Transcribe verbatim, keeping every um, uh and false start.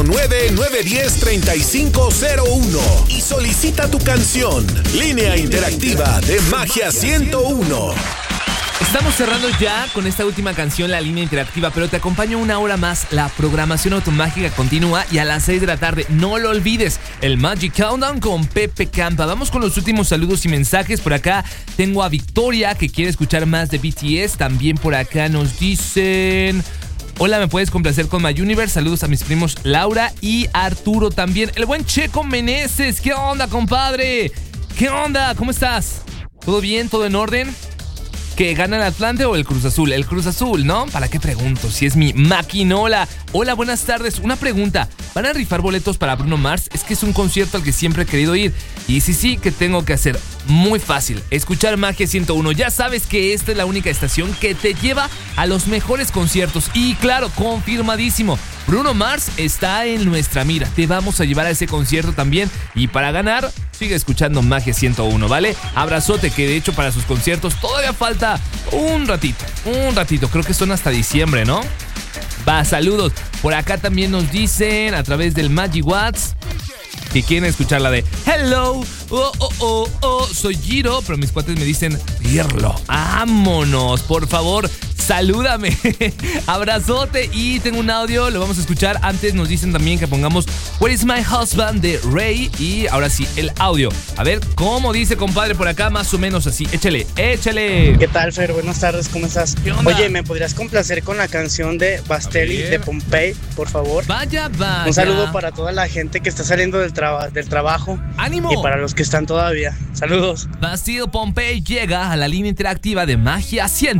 nueve nueve uno cero, tres cinco cero uno y solicita tu canción. Línea interactiva de Magia ciento uno. Estamos cerrando ya con esta última canción, la línea interactiva, pero te acompaño una hora más. La programación automágica continúa y a las seis de la tarde, no lo olvides, el Magic Countdown con Pepe Campa. Vamos con los últimos saludos y mensajes. Por acá tengo a Victoria, que quiere escuchar más de B T S. También por acá nos dicen: hola, ¿me puedes complacer con My Universe? Saludos a mis primos Laura y Arturo también. El buen Checo Meneses, ¿qué onda, compadre? ¿Qué onda? ¿Cómo estás? ¿Todo bien? ¿Todo en orden? ¿Que gana el Atlante o el Cruz Azul? El Cruz Azul, ¿no? ¿Para qué pregunto? Si es mi maquinola. Hola, buenas tardes. Una pregunta. ¿Van a rifar boletos para Bruno Mars? Es que es un concierto al que siempre he querido ir. Y sí, sí, ¿qué tengo que hacer? Muy fácil. Escuchar Magia ciento uno. Ya sabes que esta es la única estación que te lleva a los mejores conciertos. Y claro, confirmadísimo, Bruno Mars está en nuestra mira. Te vamos a llevar a ese concierto también. Y para ganar, sigue escuchando Magia ciento uno, ¿vale? Abrazote, que de hecho para sus conciertos todavía falta un ratito. Un ratito, creo que son hasta diciembre, ¿no? Va, saludos. Por acá también nos dicen a través del Magic Watts que quieren escuchar la de Hello, oh, oh, oh, oh, soy Giro, pero mis cuates me dicen Pirlo. Vámonos, por favor, salúdame. Abrazote. Y tengo un audio, lo vamos a escuchar. Antes nos dicen también que pongamos Where is my husband de Rey. Y ahora sí, el audio. A ver, ¿cómo dice, compadre, por acá? Más o menos así. Échale, échale. ¿Qué tal, Fer? Buenas tardes, ¿cómo estás? ¿Qué onda? Oye, ¿me podrías complacer con la canción de Bastelli de Pompey, por favor? Vaya, vaya. Un saludo para toda la gente que está saliendo del, traba- del trabajo. ¡Ánimo! Y para los que están todavía. Saludos. Bastille Pompey llega a la línea interactiva de Magia ciento